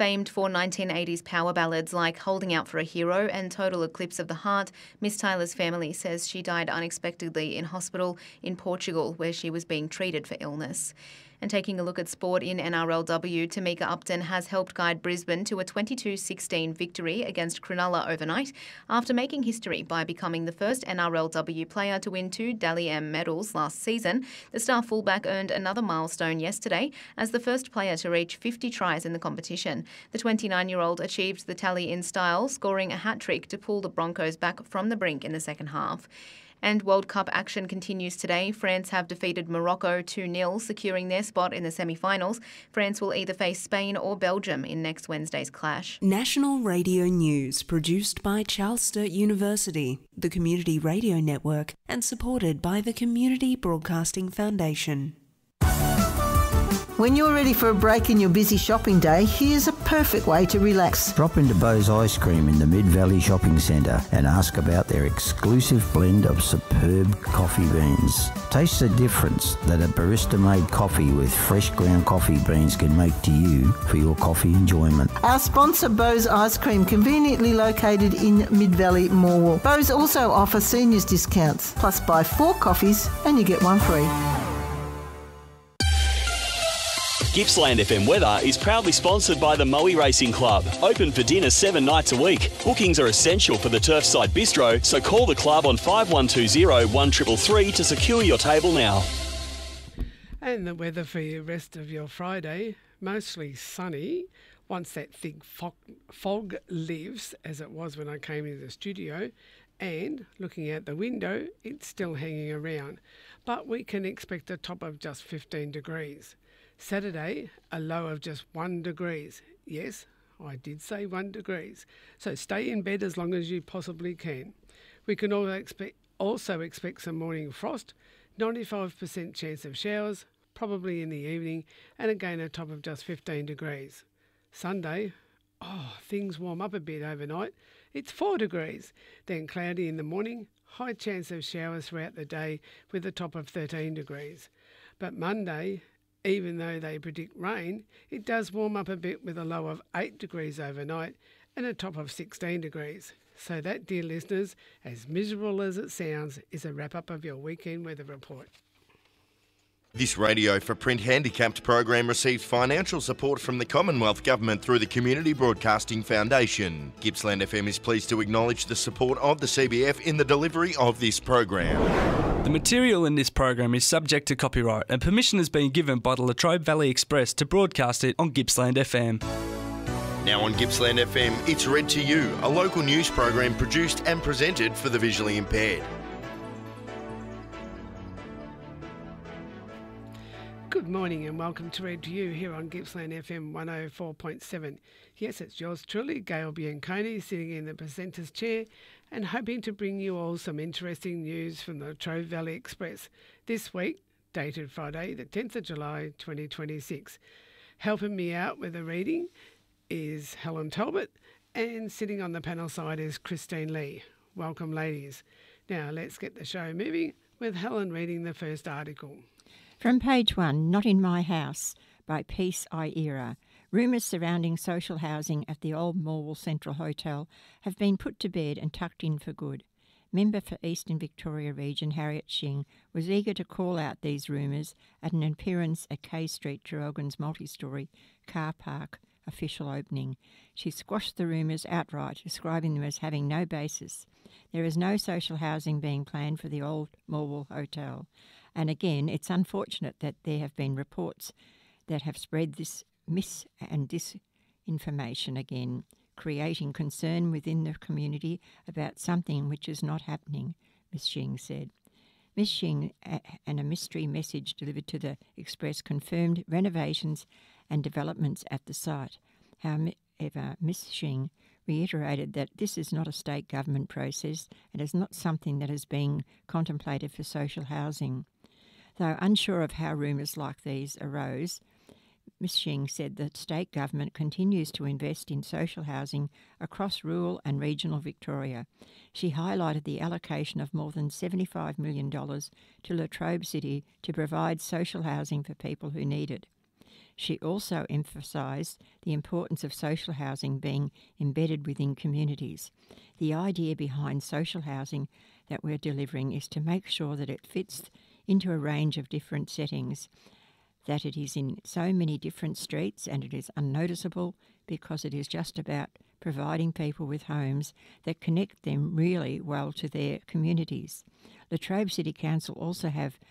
Famed for 1980s power ballads like Holding Out for a Hero and Total Eclipse of the Heart, Miss Tyler's family says she died unexpectedly in hospital in Portugal, where she was being treated for illness. And taking a look at sport in NRLW, Tamika Upton has helped guide Brisbane to a 22-16 victory against Cronulla overnight after making history by becoming the first NRLW player to win 2 Dally M medals last season. The star fullback earned another milestone yesterday as the first player to reach 50 tries in the competition. The 29-year-old achieved the tally in style, scoring a hat-trick to pull the Broncos back from the brink in the second half. And World Cup action continues today. France have defeated Morocco 2-0, securing their spot in the semi-finals. France will either face Spain or Belgium in next Wednesday's clash. National Radio News, produced by Charles Sturt University, the Community Radio Network, and supported by the Community Broadcasting Foundation. When you're ready for a break in your busy shopping day, here's a perfect way to relax. Drop into Bo's Ice Cream in the Mid-Valley Shopping Centre and ask about their exclusive blend of superb coffee beans. Taste the difference that a barista-made coffee with fresh ground coffee beans can make to you for your coffee enjoyment. Our sponsor, Bo's Ice Cream, conveniently located in Mid-Valley Morwell. Bo's also offer seniors discounts, plus buy 4 coffees and you get 1 free. Gippsland FM Weather is proudly sponsored by the Moe Racing Club. Open for dinner 7 nights a week. Bookings are essential for the Turfside Bistro, so call the club on 5120 1333 to secure your table now. And the weather for the rest of your Friday, mostly sunny. Once that thick fog leaves, as it was when I came into the studio, and looking out the window, it's still hanging around. But we can expect a top of just 15 degrees. Saturday, a low of just 1 degrees. Yes, I did say 1 degrees. So stay in bed as long as you possibly can. We can also expect some morning frost, 95% chance of showers, probably in the evening, and again a top of just 15 degrees. Sunday, things warm up a bit overnight. It's 4 degrees. Then cloudy in the morning, high chance of showers throughout the day with a top of 13 degrees. But Monday, even though they predict rain, it does warm up a bit with a low of 8 degrees overnight and a top of 16 degrees. So that, dear listeners, as miserable as it sounds, is a wrap-up of your weekend weather report. This Radio for Print Handicapped program receives financial support from the Commonwealth Government through the Community Broadcasting Foundation. Gippsland FM is pleased to acknowledge the support of the CBF in the delivery of this program. The material in this program is subject to copyright and permission has been given by the Latrobe Valley Express to broadcast it on Gippsland FM. Now on Gippsland FM, it's Read to You, a local news program produced and presented for the visually impaired. Good morning and welcome to Read to You here on Gippsland FM 104.7. Yes, it's yours truly, Gail Bianconi, sitting in the presenter's chair and hoping to bring you all some interesting news from the Latrobe Valley Express this week, dated Friday, the 10th of July 2026. Helping me out with the reading is Helen Talbot, and sitting on the panel side is Christine Lee. Welcome, ladies. Now let's get the show moving with Helen reading the first article. From page 1, Not in My House, by Peace Ira. Rumours surrounding social housing at the old Morwell Central Hotel have been put to bed and tucked in for good. Member for Eastern Victoria Region Harriet Shing was eager to call out these rumours at an appearance at K Street, Traralgon's multi-storey car park official opening. She squashed the rumours outright, describing them as having no basis. There is no social housing being planned for the old Morwell Hotel. And again, it's unfortunate that there have been reports that have spread this mis- and disinformation again, creating concern within the community about something which is not happening, Ms. Shing said. Ms. Shing and a mystery message delivered to the Express confirmed renovations and developments at the site. However, Ms. Shing reiterated that this is not a state government process and is not something that is being contemplated for social housing. Though unsure of how rumours like these arose, Ms. Shing said the state government continues to invest in social housing across rural and regional Victoria. She highlighted the allocation of more than $75 million to Latrobe City to provide social housing for people who need it. She also emphasised the importance of social housing being embedded within communities. The idea behind social housing that we're delivering is to make sure that it fits into a range of different settings, that it is in so many different streets and it is unnoticeable because it is just about providing people with homes that connect them really well to their communities. Latrobe City Council also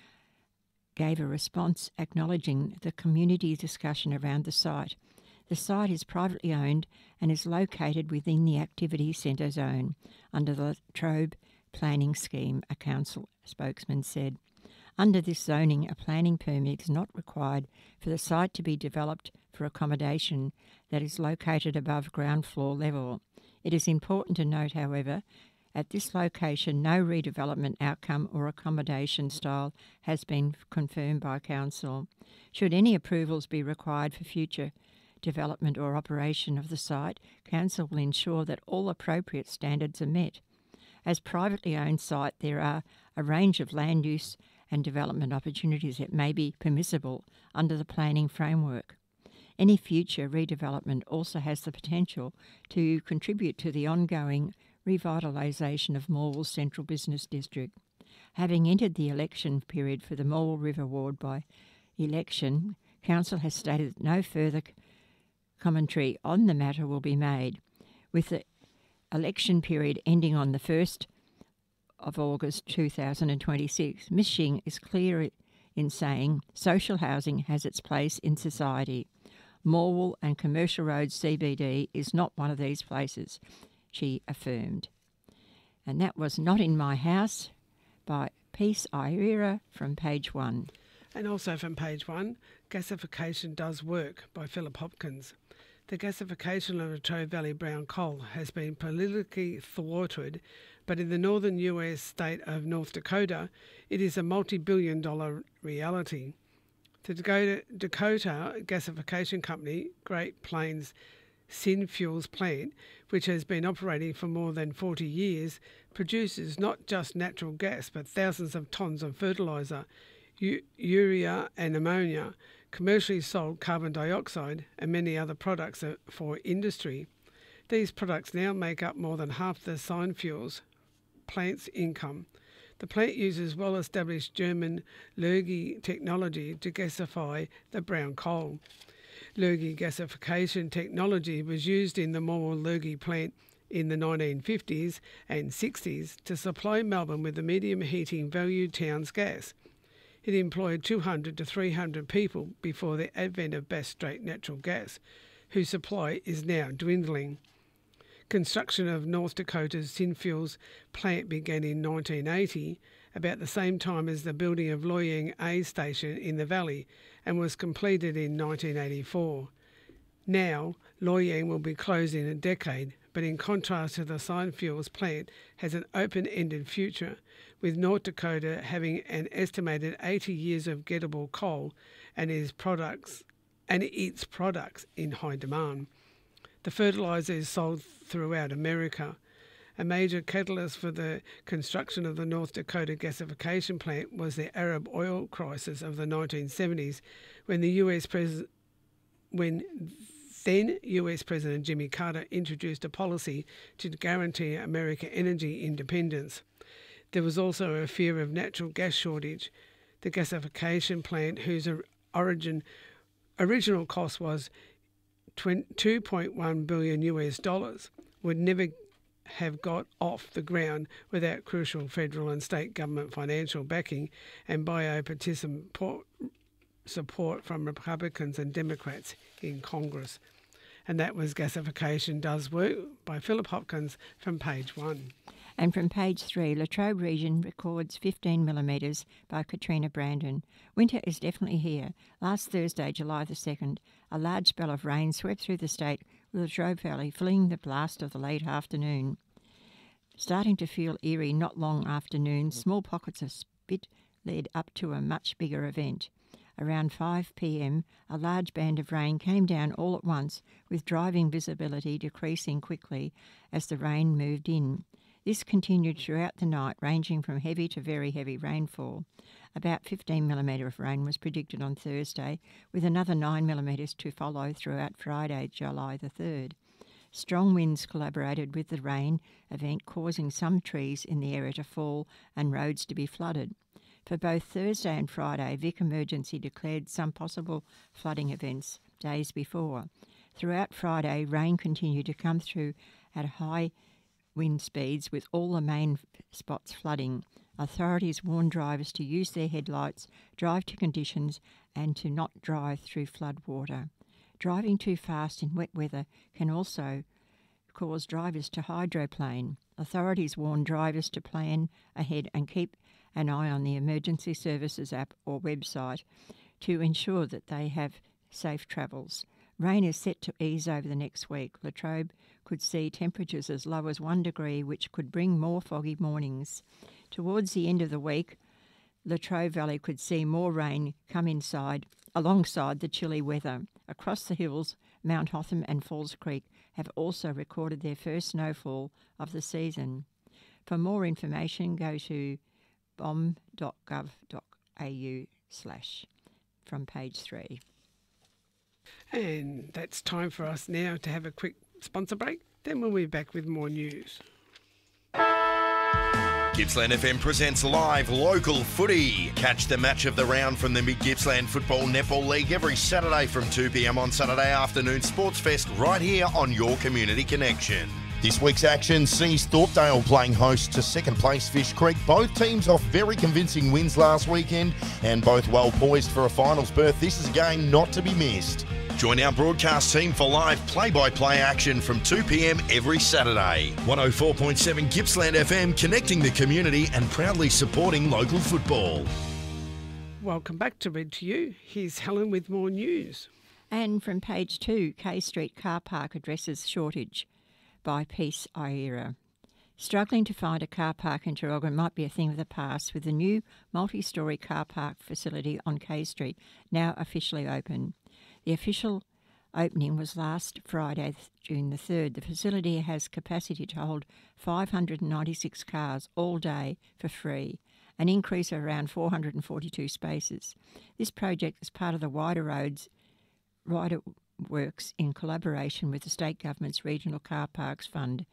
gave a response acknowledging the community discussion around the site. The site is privately owned and is located within the activity centre zone under the Latrobe Planning Scheme, a council spokesman said. Under this zoning, a planning permit is not required for the site to be developed for accommodation that is located above ground floor level. It is important to note, however, at this location no redevelopment outcome or accommodation style has been confirmed by Council. Should any approvals be required for future development or operation of the site, Council will ensure that all appropriate standards are met. As privately owned site, there are a range of land use and development opportunities that may be permissible under the planning framework. Any future redevelopment also has the potential to contribute to the ongoing revitalisation of Morwell Central Business District. Having entered the election period for the Morwell River Ward by election, Council has stated that no further commentary on the matter will be made. With the election period ending on the 1st of August 2026, Ms Shing is clear in saying social housing has its place in society. Morwell and Commercial Road CBD is not one of these places, she affirmed. And that was Not in My House by Peace Ira from page 1. And also from page 1, Gasification Does Work by Philip Hopkins. The gasification of Latrobe Valley brown coal has been politically thwarted, but in the northern US state of North Dakota, it is a multi-billion-dollar reality. The Dakota Gasification Company, Great Plains Synfuels plant, which has been operating for more than 40 years, produces not just natural gas but thousands of tonnes of fertiliser, urea and ammonia, commercially sold carbon dioxide and many other products for industry. These products now make up more than half the Synfuels plant's income. The plant uses well-established German Lurgi technology to gasify the brown coal. Lurgi gasification technology was used in the Morwell Lurgi plant in the 1950s and 60s to supply Melbourne with the medium heating value town's gas. It employed 200 to 300 people before the advent of Bass Strait natural gas, whose supply is now dwindling. Construction of North Dakota's Synfuels plant began in 1980, about the same time as the building of Loy Yang A station in the valley, and was completed in 1984. Now, Loy Yang will be closed in a decade, but in contrast to the Synfuels plant, has an open-ended future, with North Dakota having an estimated 80 years of gettable coal and its products in high demand. The fertiliser is sold throughout America. A major catalyst for the construction of the North Dakota gasification plant was the Arab oil crisis of the 1970s, when then US President Jimmy Carter introduced a policy to guarantee American energy independence. There was also a fear of natural gas shortage. The gasification plant, whose original cost was $2.1 billion, would never have got off the ground without crucial federal and state government financial backing and bipartisan support from Republicans and Democrats in Congress. And that was Gasification Does Work by Philip Hopkins from page 1. And from page 3, Latrobe region records 15 millimetres by Katrina Brandon. Winter is definitely here. Last Thursday, July the 2nd, a large spell of rain swept through the state with Latrobe Valley fleeing the blast of the late afternoon. Starting to feel eerie not long after noon, small pockets of spit led up to a much bigger event. Around 5 p.m, a large band of rain came down all at once, with driving visibility decreasing quickly as the rain moved in. This continued throughout the night, ranging from heavy to very heavy rainfall. About 15 millimetre of rain was predicted on Thursday, with another 9 millimetres to follow throughout Friday, July the 3rd. Strong winds collaborated with the rain event, causing some trees in the area to fall and roads to be flooded. For both Thursday and Friday, Vic Emergency declared some possible flooding events days before. Throughout Friday, rain continued to come through at high wind speeds, with all the main spots flooding. Authorities warned drivers to use their headlights, drive to conditions, and to not drive through flood water. Driving too fast in wet weather can also cause drivers to hydroplane. Authorities warn drivers to plan ahead and keep an eye on the Emergency Services app or website to ensure that they have safe travels. Rain is set to ease over the next week. Latrobe could see temperatures as low as 1 degree, which could bring more foggy mornings. Towards the end of the week, Latrobe Valley could see more rain come alongside the chilly weather. Across the hills, Mount Hotham and Falls Creek have also recorded their first snowfall of the season. For more information, go to bom.gov.au/ from page 3. And that's time for us now to have a quick sponsor break. Then we'll be back with more news. Gippsland FM presents live local footy. Catch the match of the round from the Mid-Gippsland Football Netball League every Saturday from 2 p.m. on Saturday afternoon Sports Fest right here on your Community Connection. This week's action sees Thorpedale playing host to second place Fish Creek. Both teams off very convincing wins last weekend and both well poised for a finals berth. This is a game not to be missed. Join our broadcast team for live play-by-play action from 2 p.m. every Saturday. 104.7 Gippsland FM, connecting the community and proudly supporting local football. Welcome back to Read to You. Here's Helen with more news. And from page 2, K Street car park addresses shortage by Peace Ira. Struggling to find a car park in Traralgon might be a thing of the past, with the new multi-storey car park facility on K Street now officially open. The official opening was last Friday, June the 3rd. The facility has capacity to hold 596 cars all day for free, an increase of around 442 spaces. This project is part of the wider works in collaboration with the State Government's Regional Car Parks Fund,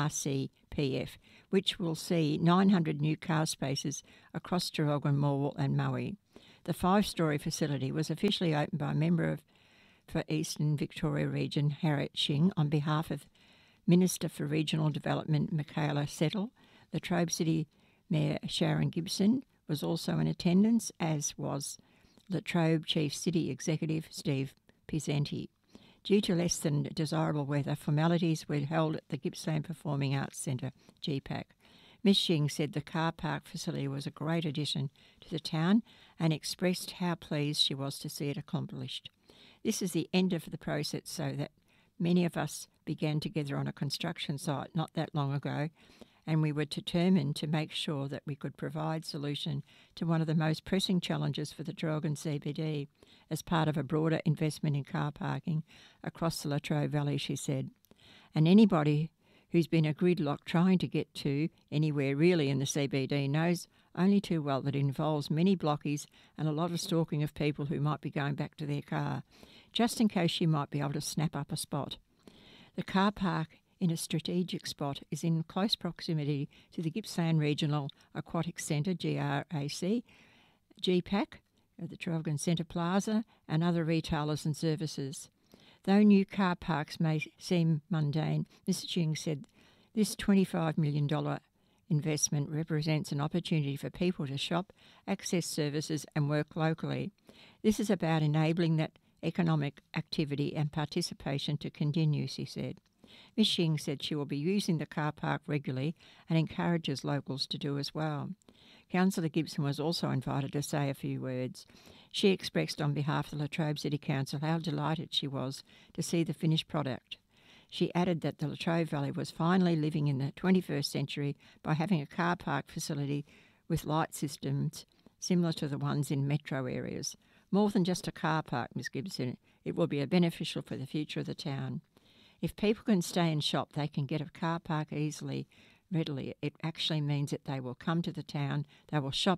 RCPF, which will see 900 new car spaces across Traralgon, Morwell and Maui. The 5-storey facility was officially opened by a member for Eastern Victoria Region, Harriet Shing, on behalf of Minister for Regional Development, Michaela Settle. Latrobe City Mayor Sharon Gibson was also in attendance, as was Latrobe Chief City Executive Steve Pizzanti. Due to less than desirable weather, formalities were held at the Gippsland Performing Arts Centre, GPAC. Ms Shing said the car park facility was a great addition to the town and expressed how pleased she was to see it accomplished. This is the end of the process, so that many of us began together on a construction site not that long ago, and we were determined to make sure that we could provide solution to one of the most pressing challenges for the Traralgon CBD as part of a broader investment in car parking across the Latrobe Valley, she said. And anybody who's been a gridlock trying to get to anywhere really in the CBD knows only too well that it involves many blockies and a lot of stalking of people who might be going back to their car, just in case you might be able to snap up a spot. The car park in a strategic spot is in close proximity to the Gippsland Regional Aquatic Centre, GRAC, GPAC, the Traralgon Centre Plaza, and other retailers and services. Though new car parks may seem mundane, Mr Ching said this $25 million investment represents an opportunity for people to shop, access services and work locally. This is about enabling that economic activity and participation to continue, she said. Ms Shing said she will be using the car park regularly and encourages locals to do as well. Councillor Gibson was also invited to say a few words. She expressed on behalf of the Latrobe City Council how delighted she was to see the finished product. She added that the Latrobe Valley was finally living in the 21st century by having a car park facility with light systems similar to the ones in metro areas. More than just a car park, Ms Gibson, it will be beneficial for the future of the town. If people can stay and shop, they can get a car park readily. It actually means that they will come to the town, they will shop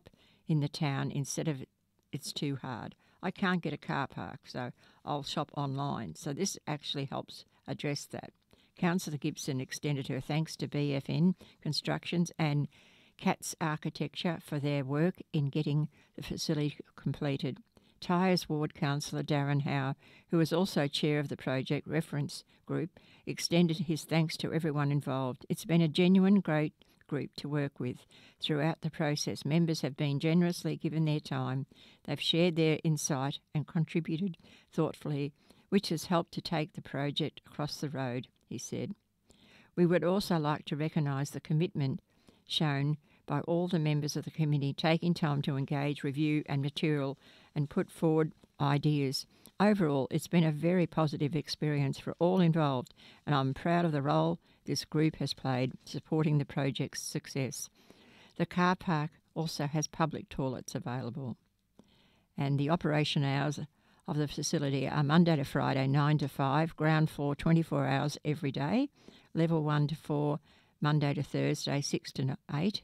in the town instead of it's too hard. I can't get a car park, so I'll shop online. So this actually helps address that. Councillor Gibson extended her thanks to BFN Constructions and Katz Architecture for their work in getting the facility completed. Tyers Ward Councillor Darren Howe, who is also chair of the project reference group, extended his thanks to everyone involved. It's been a genuine great group to work with. Throughout the process, members have been generously given their time. They've shared their insight and contributed thoughtfully, which has helped to take the project across the road, he said. We would also like to recognise the commitment shown by all the members of the committee taking time to engage, review and material and put forward ideas. Overall, it's been a very positive experience for all involved, and I'm proud of the role this group has played supporting the project's success. The car park also has public toilets available, and the operation hours of the facility are Monday to Friday 9 to 5, ground floor 24 hours every day, level 1 to 4 Monday to Thursday 6 to 8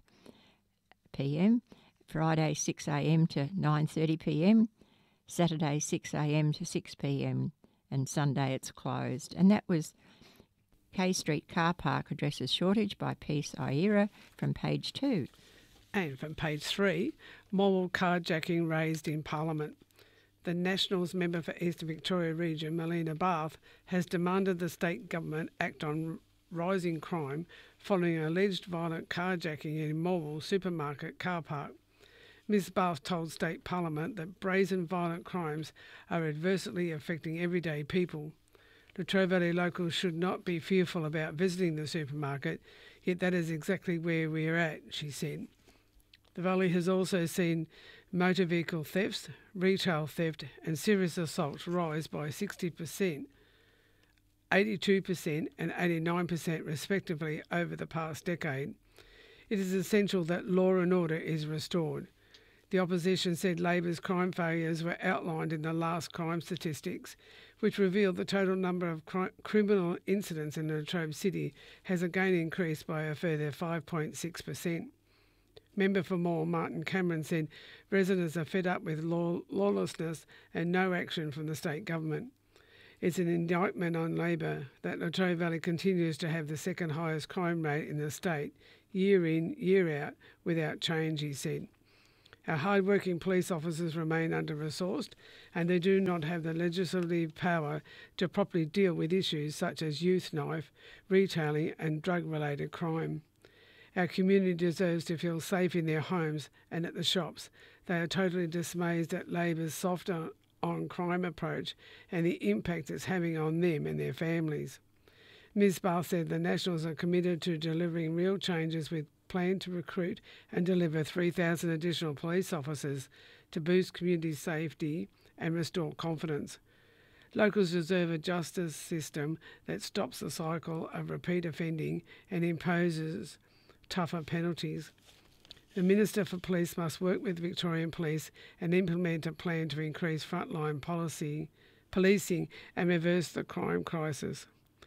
p.m, Friday 6 a.m. to 9:30 p.m, Saturday 6 a.m. to 6 p.m, and Sunday it's closed. And that was K Street Car Park addresses shortage by Peace Ira from page 2. And from page 3, Morwell carjacking raised in Parliament. The Nationals member for Eastern Victoria Region, Melina Barth, has demanded the state government act on rising crime following alleged violent carjacking in Morwell supermarket car park. Ms Barth told State Parliament that brazen violent crimes are adversely affecting everyday people. Latrobe Valley locals should not be fearful about visiting the supermarket, yet that is exactly where we are at, she said. The Valley has also seen motor vehicle thefts, retail theft and serious assaults rise by 60%, 82% and 89% respectively over the past decade. It is essential that law and order is restored. The opposition said Labor's crime failures were outlined in the last crime statistics, which revealed the total number of criminal incidents in Latrobe City has again increased by a further 5.6%. Member for Morwell Martin Cameron said residents are fed up with lawlessness and no action from the state government. It's an indictment on Labor that Latrobe Valley continues to have the second highest crime rate in the state, year in, year out, without change, he said. Our hard-working police officers remain under-resourced and they do not have the legislative power to properly deal with issues such as youth knife, retailing and drug-related crime. Our community deserves to feel safe in their homes and at the shops. They are totally dismayed at Labor's soft on crime approach and the impact it's having on them and their families. Ms Barth said the Nationals are committed to delivering real changes with plan to recruit and deliver 3,000 additional police officers to boost community safety and restore confidence. Locals deserve a justice system that stops the cycle of repeat offending and imposes tougher penalties. The Minister for Police must work with Victorian Police and implement a plan to increase frontline policing and reverse the crime crisis.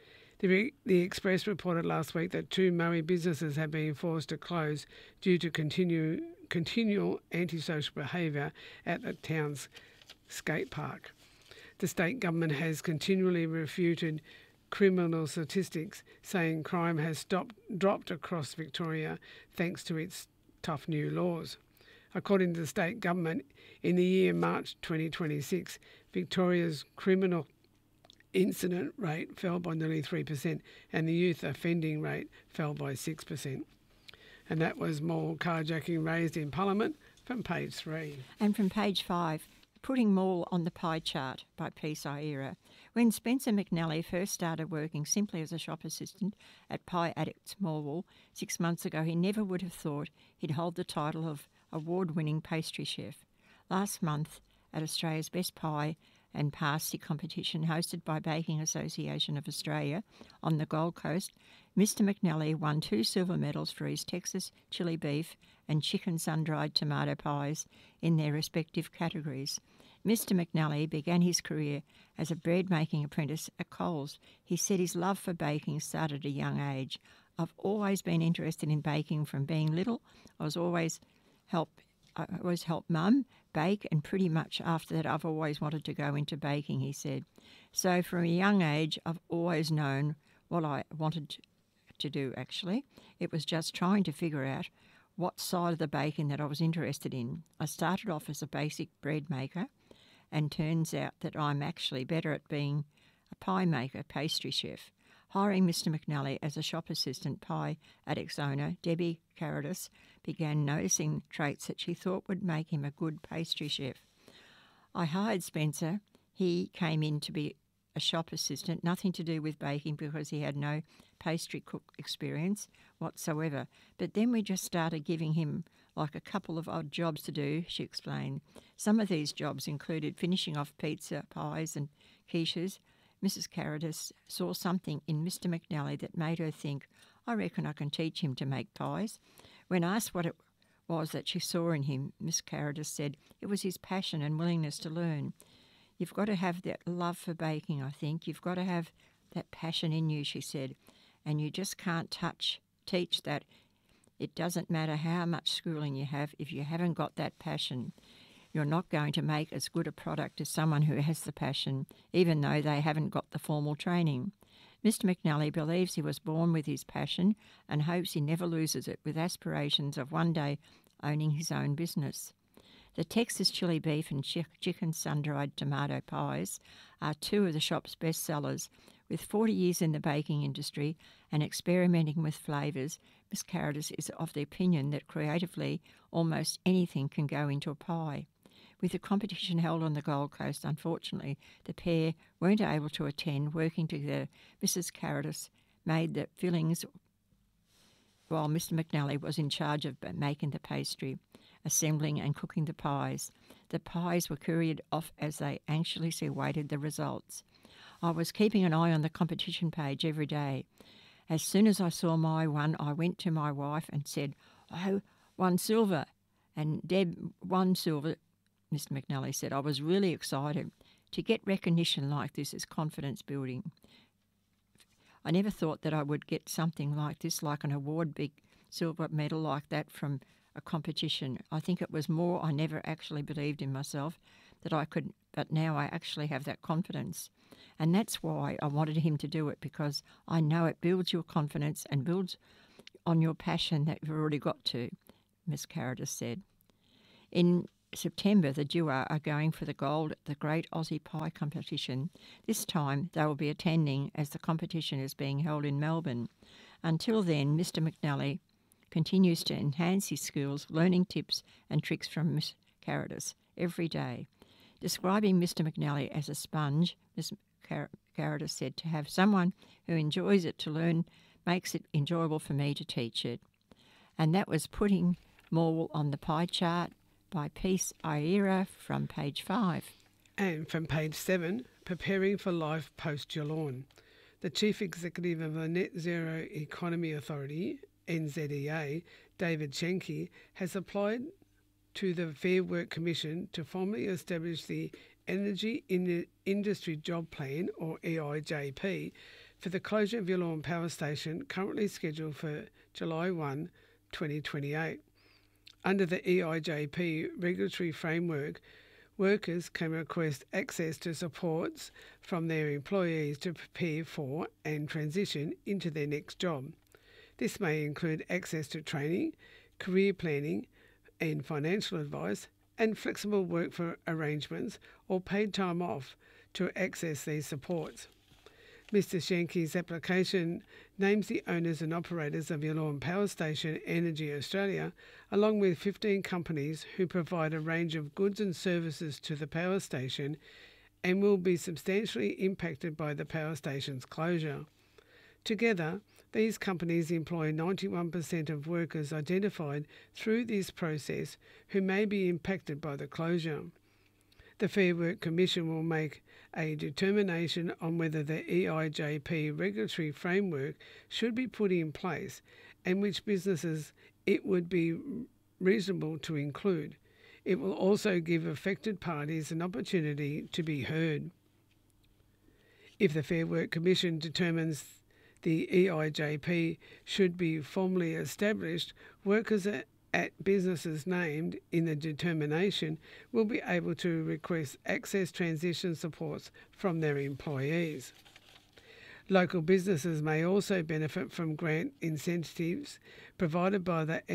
The Express reported last week that 2 Maui businesses have been forced to close due to continual antisocial behaviour at the town's skate park. The state government has continually refuted criminal statistics, saying crime has dropped across Victoria thanks to its tough new laws. According to the state government, in the year March 2026, Victoria's criminal incident rate fell by nearly 3% and the youth offending rate fell by 6%. And that was Morwell carjacking raised in Parliament from page 3. And from page 5, putting Morwell on the pie chart by Peace Ira. When Spencer McNally first started working simply as a shop assistant at Pie Addicts Morwell 6 months ago, he never would have thought he'd hold the title of award-winning pastry chef. Last month, at Australia's Best Pie and Pasty competition hosted by Baking Association of Australia on the Gold Coast, Mr McNally won 2 silver medals for his Texas chili beef and chicken sun-dried tomato pies in their respective categories. Mr McNally began his career as a bread-making apprentice at Coles. He said his love for baking started at a young age. I've always been interested in baking from being little. I was always help I always helped Mum bake, and pretty much after that I've always wanted to go into baking, he said. So from a young age I've always known what I wanted to do, actually. It was just trying to figure out what side of the baking that I was interested in. I started off as a basic bread maker, and turns out that I'm actually better at being a pie maker, pastry chef. Hiring Mr. McNally as a shop assistant pie addict owner, Debbie Caritas began noticing traits that she thought would make him a good pastry chef. I hired Spencer. He came in to be a shop assistant, nothing to do with baking because he had no pastry cook experience whatsoever. But then we just started giving him like a couple of odd jobs to do, she explained. Some of these jobs included finishing off pizza, pies and quiches. Mrs. Caritas saw something in Mr. McNally that made her think, I reckon I can teach him to make pies. When asked what it was that she saw in him, Miss Caritas said it was his passion and willingness to learn. You've got to have that love for baking, I think. You've got to have that passion in you, she said, and you just can't teach that. It doesn't matter how much schooling you have, if you haven't got that passion, you're not going to make as good a product as someone who has the passion, even though they haven't got the formal training. Mr. McNally believes he was born with his passion and hopes he never loses it, with aspirations of one day owning his own business. The Texas chili beef and chicken sun-dried tomato pies are two of the shop's best sellers. With 40 years in the baking industry and experimenting with flavours, Miss Caritas is of the opinion that creatively almost anything can go into a pie. With the competition held on the Gold Coast, unfortunately, the pair weren't able to attend. Working together, Mrs. Caritas made the fillings while Mr. McNally was in charge of making the pastry, assembling and cooking the pies. The pies were couriered off as they anxiously awaited the results. I was keeping an eye on the competition page every day. As soon as I saw my one, I went to my wife and said, "Oh, won silver." And Deb won silver, Mr. McNally said. I was really excited. To get recognition like this is confidence building. I never thought that I would get something like this, like an award, big silver medal like that from a competition. I think it was more I never actually believed in myself that I could, but now I actually have that confidence. And that's why I wanted him to do it, because I know it builds your confidence and builds on your passion that you've already got to, Miss Caritas said. In September, the duo are going for the gold at the Great Aussie Pie Competition. This time they will be attending as the competition is being held in Melbourne. Until then, Mr. McNally continues to enhance his skills, learning tips and tricks from Miss Caritas every day. Describing Mr. McNally as a sponge, Miss Caritas said, to have someone who enjoys it to learn makes it enjoyable for me to teach it. And that was putting Morwell on the pie chart by Peace Ira from page 5. And from page 7, Preparing for Life Post-Geelong. The Chief Executive of the Net Zero Economy Authority, NZEA, David Schenke, has applied to the Fair Work Commission to formally establish the Energy Industry Job Plan, or EIJP, for the closure of Geelong Power Station, currently scheduled for July 1, 2028. Under the EIJP regulatory framework, workers can request access to supports from their employees to prepare for and transition into their next job. This may include access to training, career planning and financial advice, and flexible work for arrangements or paid time off to access these supports. Mr. Schenke's application names the owners and operators of Geelong Power Station Energy Australia, along with 15 companies who provide a range of goods and services to the power station and will be substantially impacted by the power station's closure. Together, these companies employ 91% of workers identified through this process who may be impacted by the closure. The Fair Work Commission will make a determination on whether the EIJP regulatory framework should be put in place and which businesses it would be reasonable to include. It will also give affected parties an opportunity to be heard. If the Fair Work Commission determines the EIJP should be formally established, workers at businesses named in the determination will be able to request access transition supports from their employees. Local businesses may also benefit from grant incentives provided by the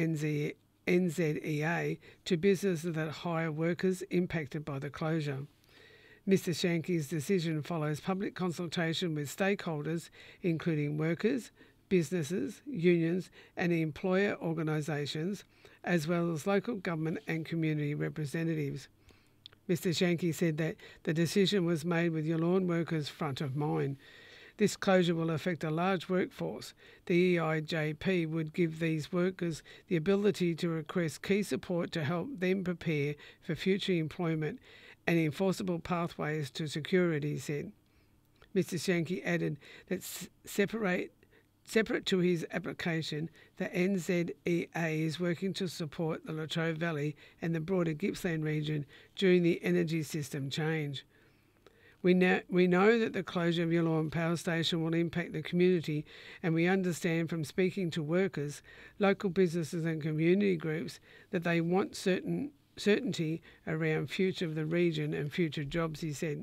NZEA to businesses that hire workers impacted by the closure. Mr Shanky's decision follows public consultation with stakeholders, including workers, businesses, unions and employer organisations, as well as local government and community representatives. Mr Shanky said that the decision was made with Yallourn workers front of mind. This closure will affect a large workforce. The EIJP would give these workers the ability to request key support to help them prepare for future employment and enforceable pathways to security, he said. Mr Shanky added that separate to his application, the NZEA is working to support the Latrobe Valley and the broader Gippsland region during the energy system change. We know that the closure of Yallourn Power Station will impact the community, and we understand from speaking to workers, local businesses and community groups that they want certainty around future of the region and future jobs, he said.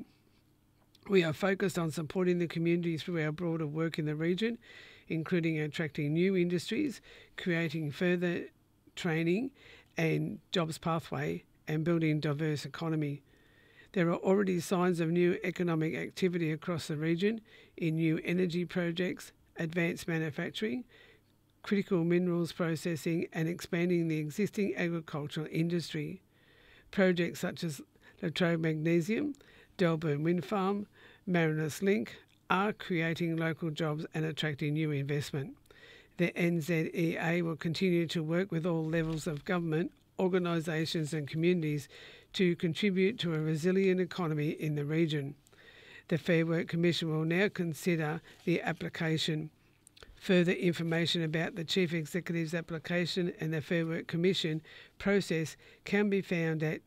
We are focused on supporting the community through our broader work in the region, including attracting new industries, creating further training and jobs pathway, and building diverse economy. There are already signs of new economic activity across the region in new energy projects, advanced manufacturing, critical minerals processing and expanding the existing agricultural industry. Projects such as Latrobe Magnesium, Delburn Wind Farm, Marinus Link are creating local jobs and attracting new investment. The NZEA will continue to work with all levels of government, organisations and communities to contribute to a resilient economy in the region. The Fair Work Commission will now consider the application. Further information about the Chief Executive's application and the Fair Work Commission process can be found at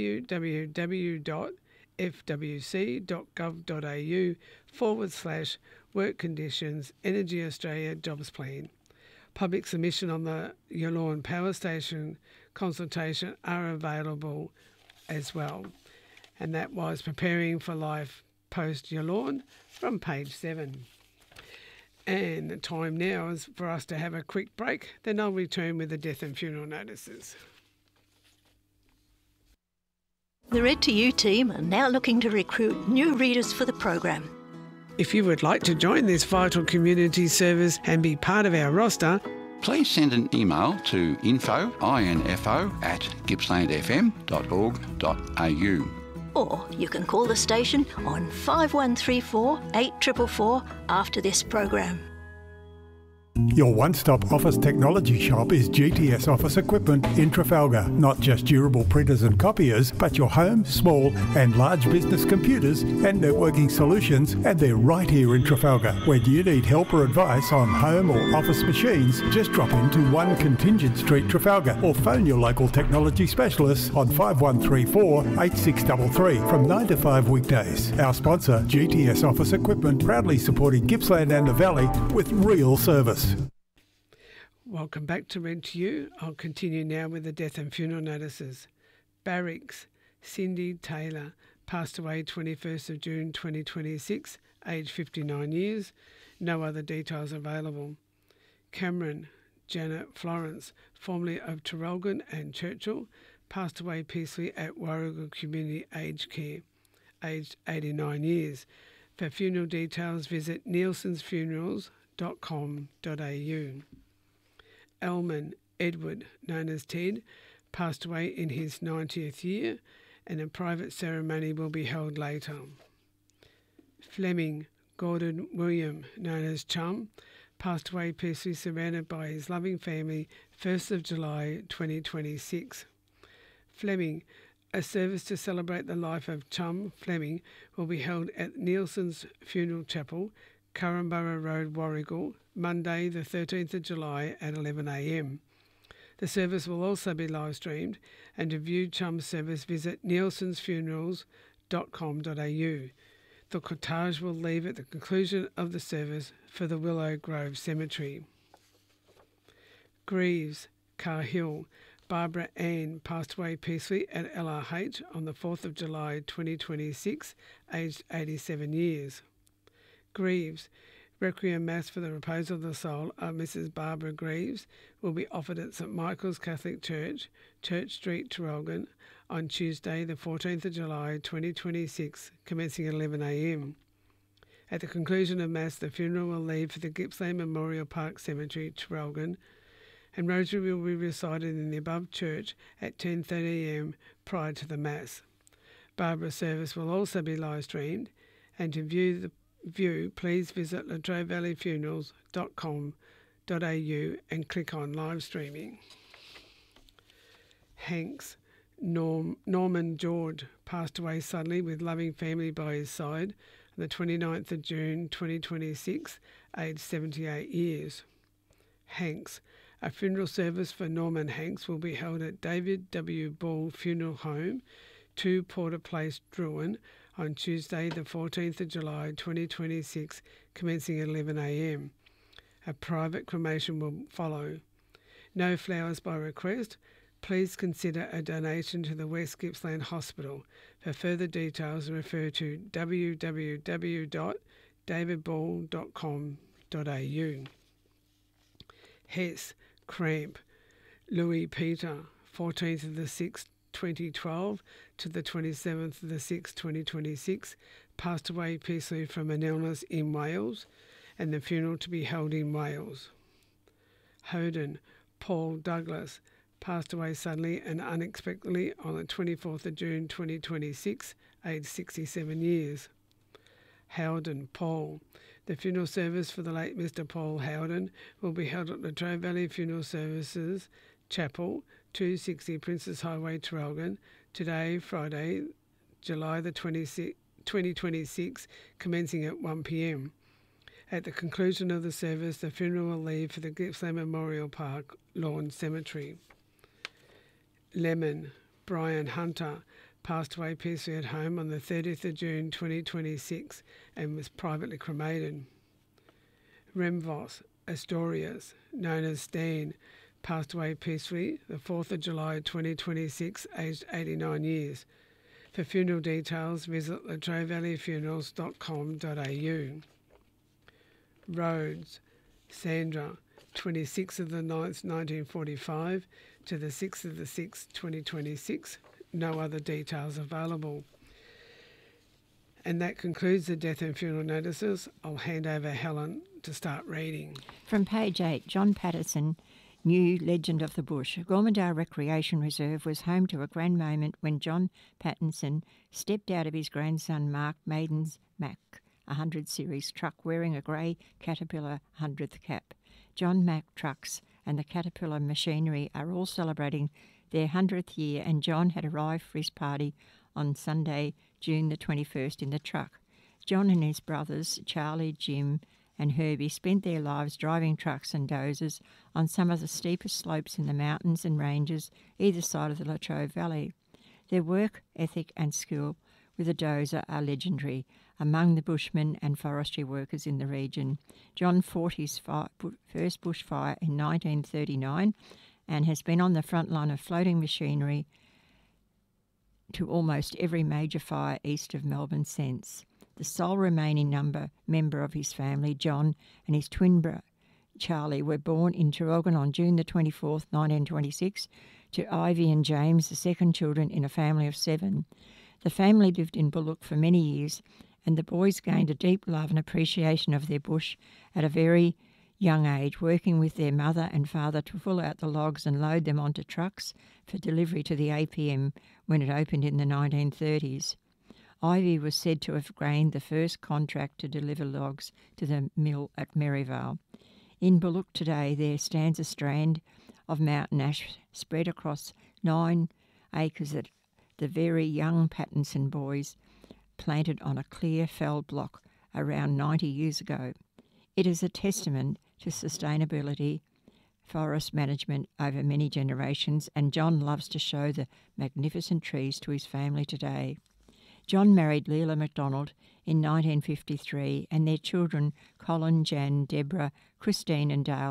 www.fwc.gov.au/work conditions Energy Australia Jobs Plan. Public submission on the Yallourn Power Station consultation are available as well. And that was Preparing for Life Post Yallourn from page 7. And the time now is for us to have a quick break. Then I'll return with the death and funeral notices. The Read to You team are now looking to recruit new readers for the program. If you would like to join this vital community service and be part of our roster, please send an email to info@gippslandfm.org.au. Or you can call the station on 5134 8444 after this program. Your one-stop office technology shop is GTS Office Equipment in Trafalgar. Not just durable printers and copiers, but your home, small and large business computers and networking solutions, and they're right here in Trafalgar. When you need help or advice on home or office machines, just drop into 1 Contingent Street, Trafalgar, or phone your local technology specialists on 5134 8633 from 9 to 5 weekdays. Our sponsor, GTS Office Equipment, proudly supporting Gippsland and the Valley with real service. Welcome back to Read to You. I'll continue now with the death and funeral notices. Barracks, Cindy Taylor, passed away 21st of June 2026, aged 59 years. No other details available. Cameron, Janet Florence, formerly of Traralgon and Churchill, passed away peacefully at Warrigal Community Aged Care, aged 89 years. For funeral details, visit nielsonsfunerals.com.au. Elman Edward, known as Ted, passed away in his 90th year, and a private ceremony will be held later. Fleming Gordon William, known as Chum, passed away peacefully surrounded by his loving family 1st of July 2026. Fleming, a service to celebrate the life of Chum Fleming will be held at Nielson's Funeral Chapel, Currumborough Road, Warrigal, Monday the 13th of July at 11 a.m. The service will also be live streamed, and to view Chum's service visit nielsonsfunerals.com.au. The cortege will leave at the conclusion of the service for the Willow Grove Cemetery. Greaves, Carhill, Barbara Ann passed away peacefully at LRH on the 4th of July 2026, aged 87 years. Greaves. Requiem Mass for the repose of the soul of Mrs. Barbara Greaves will be offered at St Michael's Catholic Church, Church Street, Traralgon, on Tuesday the 14th of July 2026, commencing at 11 a.m. At the conclusion of Mass, the funeral will leave for the Gippsland Memorial Park Cemetery, Traralgon, and rosary will be recited in the above church at 10:30 a.m. prior to the Mass. Barbara's service will also be live streamed, and to view, please visit latrobeValleyFunerals.com.au and click on live streaming. Hanks. Norman George passed away suddenly with loving family by his side on the 29th of June 2026, aged 78 years. Hanks. A funeral service for Norman Hanks will be held at David W. Ball Funeral Home, 2 Porter Place, Druin, on Tuesday the 14th of July 2026, commencing at 11 a.m. A private cremation will follow. No flowers by request. Please consider a donation to the West Gippsland Hospital. For further details, refer to www.davidball.com.au. Hess. Cramp. Louis Peter, 14th of the 6th, 2012 to the 27th of the 6th, 2026, passed away peacefully from an illness in Wales, and the funeral to be held in Wales. Hoden. Paul Douglas, passed away suddenly and unexpectedly on the 24th of June 2026, aged 67 years. Howden Paul. The funeral service for the late Mr. Paul Howden will be held at Latrobe Valley Funeral Services Chapel, 260 Princess Highway, Traralgon, today, Friday, July the 26th, 2026, commencing at 1 p.m. At the conclusion of the service, the funeral will leave for the Gippsland Memorial Park Lawn Cemetery. Lemon. Brian Hunter passed away peacefully at home on the 30th of June 2026 and was privately cremated. Remvos. Asturias, known as Stan, passed away peacefully the 4th of July 2026, aged 89 years. For funeral details, visit latrobeValleyFunerals.com.au. Rhodes. Sandra, 26th of the 9th, 1945 to the 6th of the 6th, 2026. No other details available. And that concludes the death and funeral notices. I'll hand over Helen to start reading. From page 8, John Patterson, New Legend of the Bush. Gormandale Recreation Reserve was home to a grand moment when John Pattinson stepped out of his grandson Mark Maiden's Mack 100 series truck wearing a grey Caterpillar 100th cap. John Mack trucks and the Caterpillar machinery are all celebrating their 100th year, and John had arrived for his party on Sunday, June the 21st in the truck. John and his brothers, Charlie, Jim and Herbie, spent their lives driving trucks and dozers on some of the steepest slopes in the mountains and ranges either side of the Latrobe Valley. Their work ethic and skill with a dozer are legendary among the bushmen and forestry workers in the region. John fought his first bushfire in 1939 and has been on the front line of floating machinery to almost every major fire east of Melbourne since. The sole remaining member of his family, John, and his twin brother, Charlie, were born in Traralgon on June the 24th, 1926, to Ivy and James, the second children in a family of 7. The family lived in Bullock for many years, and the boys gained a deep love and appreciation of their bush at a very young age, working with their mother and father to pull out the logs and load them onto trucks for delivery to the APM when it opened in the 1930s. Ivy was said to have gained the first contract to deliver logs to the mill at Merivale. In Bullock today there stands a strand of mountain ash spread across 9 acres that the very young Pattinson boys planted on a clear fell block around 90 years ago. It is a testament to sustainability, forest management over many generations, and John loves to show the magnificent trees to his family today. John married Leela MacDonald in 1953, and their children, Colin, Jan, Deborah, Christine and Dale,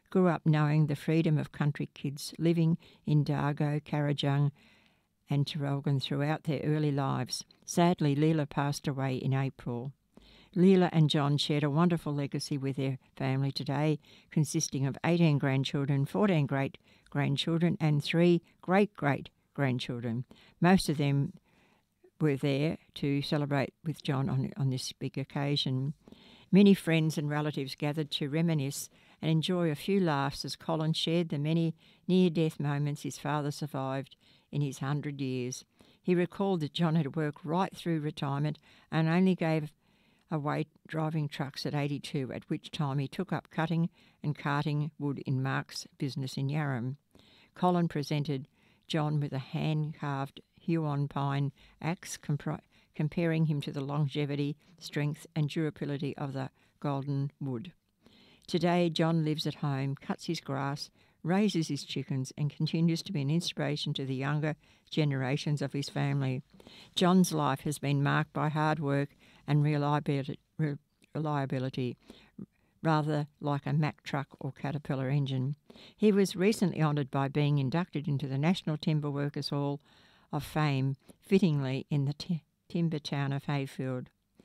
grew up knowing the freedom of country kids living in Dargo, Carajung and Traralgon throughout their early lives. Sadly, Leela passed away in April. Leela and John shared a wonderful legacy with their family today, consisting of 18 grandchildren, 14 great-grandchildren and 3 great-great-grandchildren. Most of them were there to celebrate with John on this big occasion. Many friends and relatives gathered to reminisce and enjoy a few laughs as Colin shared the many near-death moments his father survived in his 100 years. He recalled that John had worked right through retirement and only gave away driving trucks at 82, at which time he took up cutting and carting wood in Mark's business in Yarram. Colin presented John with a hand-carved Huon pine axe, comparing him to the longevity, strength and durability of the golden wood. Today, John lives at home, cuts his grass, raises his chickens and continues to be an inspiration to the younger generations of his family. John's life has been marked by hard work and reliability, rather like a Mack truck or Caterpillar engine. He was recently honoured by being inducted into the National Timber Workers Hall of Fame, fittingly in the timber town of Hayfield.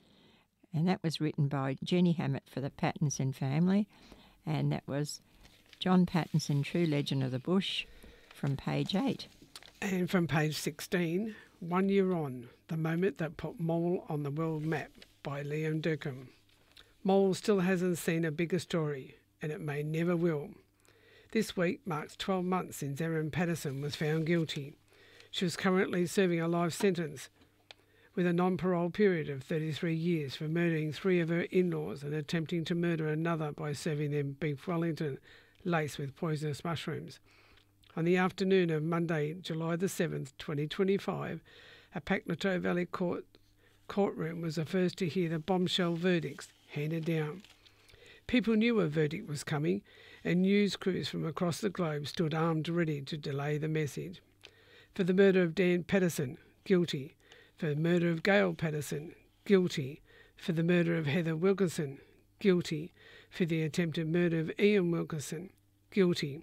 And that was written by Jenny Hammett for the Pattinson family, and that was John Pattinson, True Legend of the Bush, from page 8. And from page 16, 1 year on, the moment that put Mole on the world map, by Liam Durkin. Mole still hasn't seen a bigger story, and it may never will. This week marks 12 months since Erin Patterson was found guilty. She was currently serving a life sentence with a non-parole period of 33 years for murdering 3 of her in-laws and attempting to murder another by serving them beef Wellington laced with poisonous mushrooms. On the afternoon of Monday, July the 7th, 2025, a Paknato Valley courtroom was the first to hear the bombshell verdicts handed down. People knew a verdict was coming, and news crews from across the globe stood armed ready to delay the message. For the murder of Dan Patterson, guilty. For the murder of Gail Patterson, guilty. For the murder of Heather Wilkinson, guilty. For the attempted murder of Ian Wilkinson, guilty.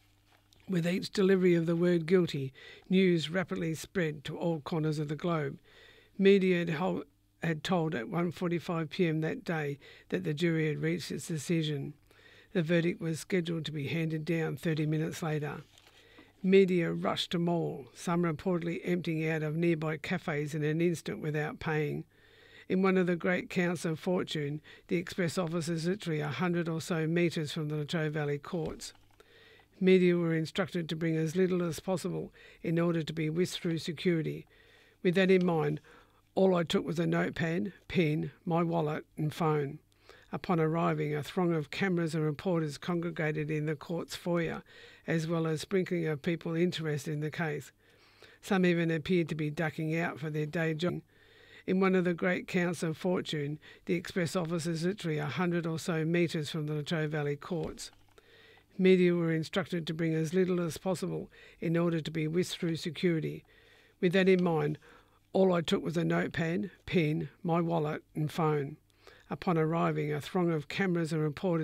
With each delivery of the word guilty, news rapidly spread to all corners of the globe. Media had told at 1:45 p.m. that day that the jury had reached its decision. The verdict was scheduled to be handed down 30 minutes later. Media rushed to Mole, some reportedly emptying out of nearby cafes in an instant without paying. In one of the great counts of fortune, the express office is literally 100 or so metres from the Latrobe Valley courts. Media were instructed to bring as little as possible in order to be whisked through security. With that in mind, all I took was a notepad, pen, my wallet and phone. Upon arriving, a throng of cameras and reporters congregated in the court's foyer, as well as sprinkling of people interested in the case. Some even appeared to be ducking out for their day job. In one of the great counts of fortune, the express office is literally 100 or so metres from the Latrobe Valley courts. Media were instructed to bring as little as possible in order to be whisked through security. With that in mind, all I took was a notepad, pen, my wallet and phone. Upon arriving, a throng of cameras and reporters